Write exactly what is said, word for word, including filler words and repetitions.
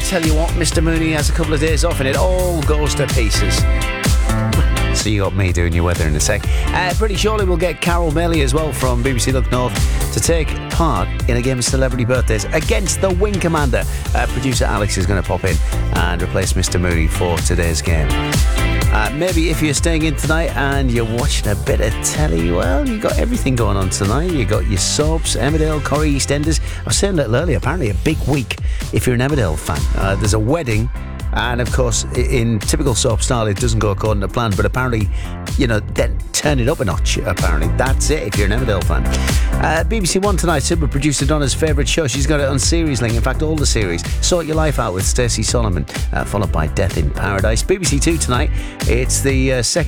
tell you what, Mister Mooney has a couple of days off and it all goes to pieces. So you got me doing your weather in a sec. Uh, pretty surely we'll get Carol Bailey as well from B B C Look North to take part in a game of celebrity birthdays against the Wing Commander. Uh, producer Alex is going to pop in and replace Mister Mooney for today's game. Uh, maybe if you're staying in tonight and you're watching a bit of telly, well, you got everything going on tonight. You got your soaps, Emmerdale, Corrie, EastEnders. I was saying a little earlier, apparently a big week if you're an Emmerdale fan. Uh, there's a wedding. And of course, in typical soap style, it doesn't go according to plan. But apparently, you know, then turn it up a notch. Apparently, that's it if you're an Emmerdale fan. Uh, B B C One tonight, super producer Donna's favourite show. She's got it on Series Link. In fact, all the series. Sort Your Life Out with Stacey Solomon, uh, followed by Death in Paradise. B B C Two tonight. It's the uh, second.